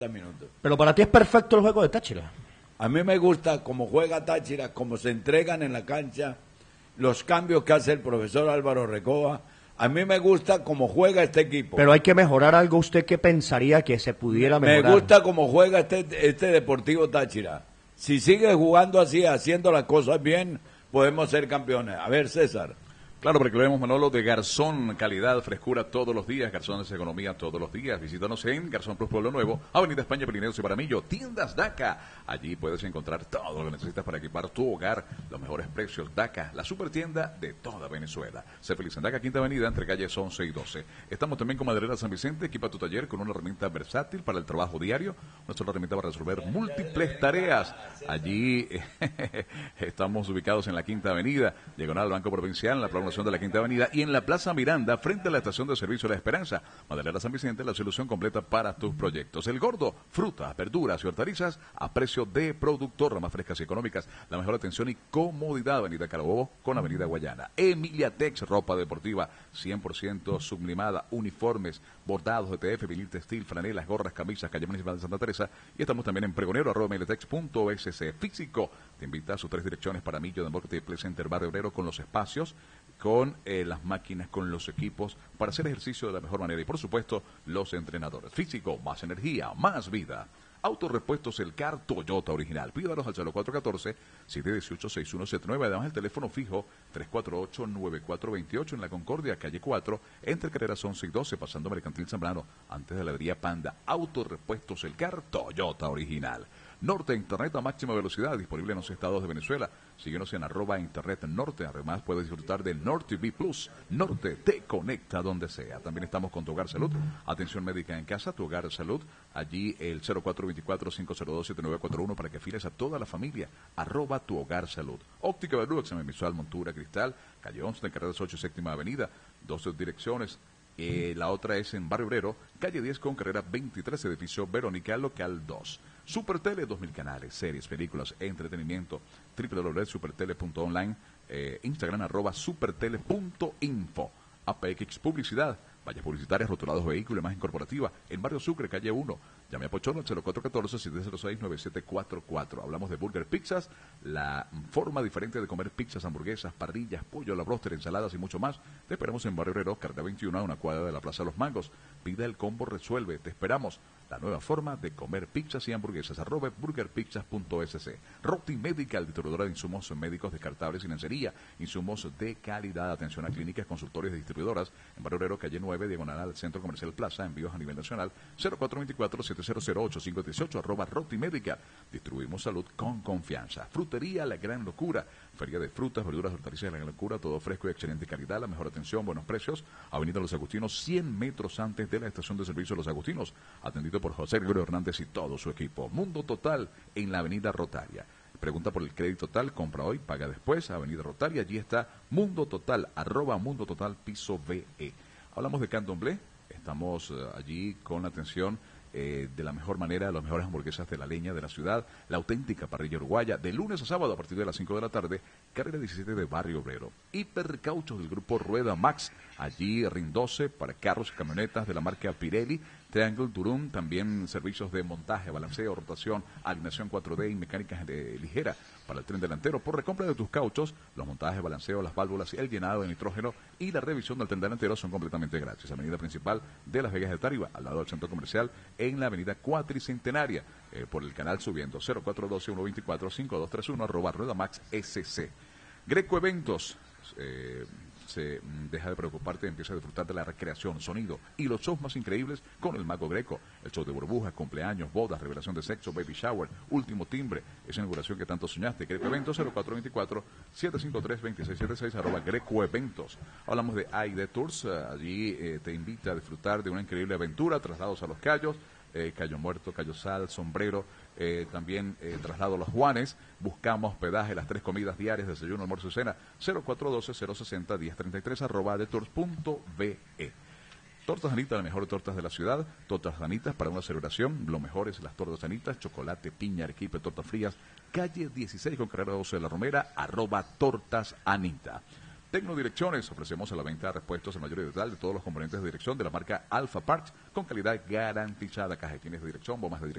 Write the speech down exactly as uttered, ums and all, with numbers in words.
minutos. Pero para ti es perfecto el juego de Táchira. A mí me gusta cómo juega Táchira, cómo se entregan en la cancha, los cambios que hace el profesor Álvaro Recoba. A mí me gusta cómo juega este equipo. Pero hay que mejorar algo. ¿Usted qué pensaría que se pudiera mejorar? Me gusta cómo juega este, este Deportivo Táchira. Si sigue jugando así, haciendo las cosas bien, podemos ser campeones. A ver, César. Claro, porque lo vemos, Manolo, de Garzón, calidad, frescura todos los días. Garzón es economía todos los días. Visítanos en Garzón Plus Pueblo Nuevo, Avenida España, Pirineos y Paramillo, Tiendas Daca. Allí puedes encontrar todo lo que necesitas para equipar tu hogar. Los mejores precios. Daca, la super tienda de toda Venezuela. Sé feliz en Daca, Quinta Avenida, entre calles once y doce. Estamos también con Maderera San Vicente. Equipa tu taller con una herramienta versátil para el trabajo diario. Nuestra herramienta para resolver múltiples tareas. Allí estamos ubicados en la Quinta Avenida, diagonal al Banco Provincial, en la prolongación de la Quinta Avenida, y en la Plaza Miranda, frente a la estación de servicio La Esperanza. Maderera San Vicente, la solución completa para tus proyectos. El Gordo, frutas, verduras y hortalizas a precio de productor, las más frescas y económicas, la mejor atención y comodidad. Avenida Carabobo con Avenida Guayana. Emilia Tex, ropa deportiva cien por ciento sublimada, uniformes, bordados de T F, vinil textil, franelas, gorras, camisas, calle municipal de Santa Teresa, y estamos también en pregonero, arroba emilia-tex punto s c. Físico te invita a sus tres direcciones para Millo de Morte Play Center, Barrio Obrero, con los espacios, con eh, las máquinas, con los equipos para hacer ejercicio de la mejor manera, y por supuesto los entrenadores. Físico, más energía, más vida. Autorepuestos El Car Toyota original. Pídalos al cero cuatro uno cuatro, siete uno ocho, seis uno siete nueve. Además el teléfono fijo tres cuatro ocho, nueve cuatro dos ocho en la Concordia, calle cuatro, entre carreras once y doce, pasando Mercantil Zambrano, antes de la heladería Panda. Autorepuestos El Car Toyota original. Norte Internet a máxima velocidad, disponible en los estados de Venezuela. Síguenos en arroba Internet Norte. Además puedes disfrutar del Norte T V Plus. Norte te conecta donde sea. También estamos con Tu Hogar Salud. Atención médica en casa, Tu Hogar Salud. Allí el cero cuatro dos cuatro, cinco cero dos, siete nueve cuatro uno para que afiles a toda la familia. Arroba Tu Hogar Salud. Óptica Verdú, examen visual, montura, cristal. Calle once de carreras ocho, séptima avenida. Dos direcciones. Eh, la otra es en Barrio Obrero, calle diez con carrera veintitrés, edificio Verónica, local dos. Supertele, dos mil canales, series, películas, entretenimiento, doble u doble u doble punto supertele punto online, eh, Instagram arroba supertele punto info. A P X Publicidad, vallas publicitarias, rotulados, vehículos, imagen corporativa, en Barrio Sucre, calle uno. Llame a Pocholo al cero cuatro uno cuatro, siete cero seis, nueve siete cuatro cuatro. Hablamos de Burger Pizzas, la forma diferente de comer pizzas, hamburguesas, parrillas, pollo, la broster, ensaladas y mucho más. Te esperamos en Barrio Obrero, carrera veintiuno, a una cuadra de la Plaza de los Mangos. Pida el combo Resuelve. Te esperamos. La nueva forma de comer pizzas y hamburguesas. Arroba burgerpizzas punto s c. Roti Medical, distribuidora de insumos médicos descartables y lencería. Insumos de calidad. Atención a clínicas, consultorios y distribuidoras. En Barrio Obrero, calle nueve, diagonal al Centro Comercial Plaza. Envíos a nivel nacional. cero cuatro dos cuatro, siete cero cero, ocho cinco uno ocho. Arroba Roti Medical. Distribuimos salud con confianza. Frutería La Gran Locura. Feria de frutas, verduras, hortalizas de La Gran Locura. Todo fresco y excelente calidad. La mejor atención, buenos precios. Avenida Los Agustinos, cien metros antes de la estación de servicio Los Agustinos. Atendido por José Gregorio Hernández y todo su equipo. Mundo Total en la Avenida Rotaria. Pregunta por el crédito total, compra hoy, paga después. Avenida Rotaria, allí está Mundo Total, arroba Mundo Total piso B E. Hablamos de Candomblé, estamos uh, allí con la atención eh, de la mejor manera, las mejores hamburguesas de la leña de la ciudad, la auténtica parrilla uruguaya, de lunes a sábado a partir de las cinco de la tarde, carrera diecisiete de Barrio Obrero. Hipercauchos del grupo Rueda Max, allí Rindoce para carros y camionetas de la marca Pirelli. Triangle Durum, también servicios de montaje, balanceo, rotación, alineación cuatro D y mecánicas de, ligera para el tren delantero. Por recompra de tus cauchos, los montajes, balanceo, las válvulas, el llenado de nitrógeno y la revisión del tren delantero son completamente gratis. Avenida principal de Las Vegas de Tariba, al lado del centro comercial, en la avenida Cuatricentenaria, eh, por el canal subiendo cero cuatro uno dos, uno dos cuatro, cinco dos tres uno, arroba Rueda Max S C. Greco Eventos, eh, se deja de preocuparte y empieza a disfrutar de la recreación, sonido y los shows más increíbles con el Mago Greco. El show de burbujas, cumpleaños, bodas, revelación de sexo, baby shower, último timbre, esa inauguración que tanto soñaste. Greco Eventos, cero cuatro dos cuatro, siete cinco tres, dos seis siete seis, arroba Greco Eventos. Hablamos de A I D Tours, allí eh, te invita a disfrutar de una increíble aventura, traslados a Los Cayos, eh, Cayo Muerto, Cayo Sal, Sombrero, eh, también eh, traslado a Los Juanes. Buscamos hospedaje, las tres comidas diarias, desayuno, almuerzo y cena. Cero cuatro uno dos, cero seis cero, uno cero tres tres, arroba de tours punto b e. Tortas Anita, las mejores tortas de la ciudad. Tortas Anitas para una celebración. Lo mejor es las tortas Anitas, chocolate, piña, arequipe, tortas frías. Calle dieciséis con carrera doce de la Romera, arroba Tortas Anita. Tecnodirecciones, ofrecemos a la venta repuestos en mayoría de tal de todos los componentes de dirección de la marca Alpha Parts con calidad garantizada, cajetines de dirección, bombas de dirección,